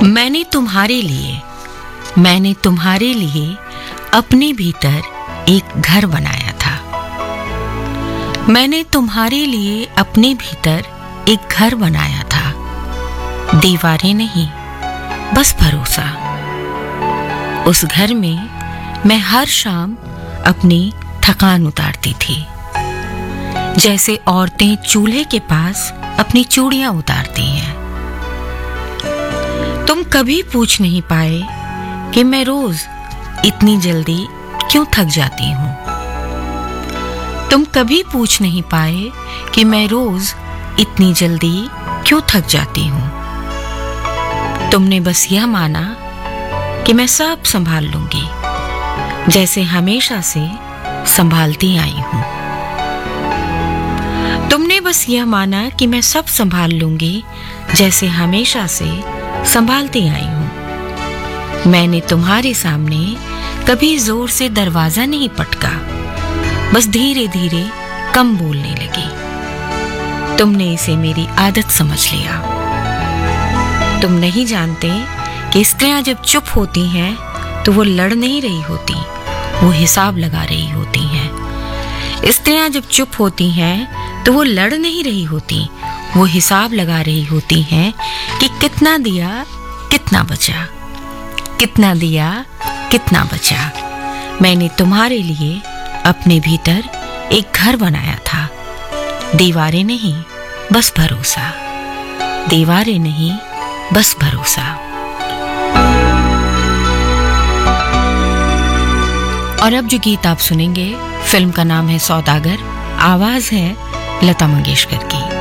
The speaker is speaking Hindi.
मैंने तुम्हारे लिए अपने भीतर एक घर बनाया था। मैंने तुम्हारे लिए अपने भीतर एक घर बनाया था। दीवारें नहीं, बस भरोसा। उस घर में मैं हर शाम अपनी थकान उतारती थी, जैसे औरतें चूल्हे के पास अपनी चूड़ियां उतारती हैं। तुम कभी पूछ नहीं पाए कि मैं रोज इतनी जल्दी क्यों थक जाती हूँ। तुम कभी पूछ नहीं पाए कि मैं रोज इतनी जल्दी क्यों थक जाती हूँ। तुमने बस यह माना कि मैं सब संभाल लूंगी, जैसे हमेशा से संभालती आई हूँ। तुमने बस यह माना कि मैं सब संभाल लूंगी, जैसे हमेशा से संभालती आई हूँ। मैंने तुम्हारे सामने कभी जोर से दरवाजा नहीं पटका, बस धीरे धीरे कम बोलने लगी। तुमने इसे मेरी आदत समझ लिया। तुम नहीं जानते कि स्त्रियां जब चुप होती हैं तो वो लड़ नहीं रही होती, वो हिसाब लगा रही होती हैं। स्त्रियां जब चुप होती हैं तो वो लड़ नहीं रही होती, वो हिसाब लगा रही होती हैं कि कितना दिया कितना बचा, कितना दिया कितना बचा। मैंने तुम्हारे लिए अपने भीतर एक घर बनाया था। दीवारें नहीं, बस भरोसा। दीवारें नहीं, बस भरोसा। और अब जो गीत आप सुनेंगे, फिल्म का नाम है सौदागर, आवाज है लता मंगेशकर की।